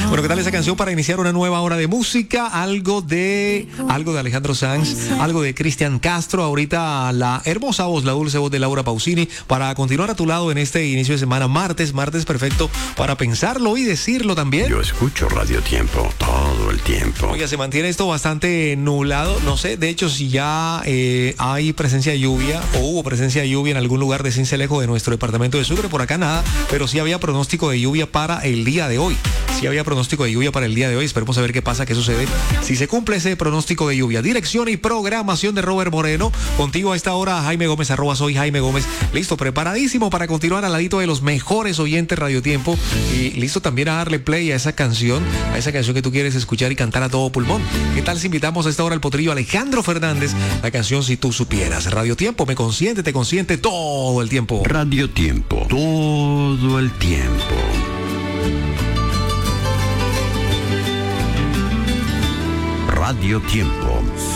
Bueno, ¿qué tal esa canción para iniciar una nueva hora de música? Algo de Alejandro Sanz, algo de Cristian Castro. Ahorita la hermosa voz, la dulce voz de Laura Pausini, para continuar a tu lado en este inicio de semana, martes perfecto para pensarlo y decirlo también. Yo escucho Radio Tiempo todo el tiempo. Oye, se mantiene esto bastante nublado. No sé, de hecho, si ya hay presencia de lluvia o hubo presencia de lluvia en algún lugar de Sincelejo de nuestro departamento de Sucre. Por acá nada, pero sí había pronóstico de lluvia para el día de hoy. Esperemos a ver qué pasa, qué sucede. Si se cumple ese pronóstico de lluvia. Dirección y programación de Robert Moreno. Contigo a esta hora, Jaime Gómez, @soy Jaime Gómez. Listo, preparadísimo para continuar al ladito de los mejores oyentes Radio Tiempo. Y listo también a darle play a esa canción que tú quieres escuchar y cantar a todo pulmón. ¿Qué tal si invitamos a esta hora al potrillo Alejandro Fernández? La canción Si Tú Supieras. Radio Tiempo me consiente, te consiente todo el tiempo. Radio Tiempo, todo el tiempo. Radio Tiempo.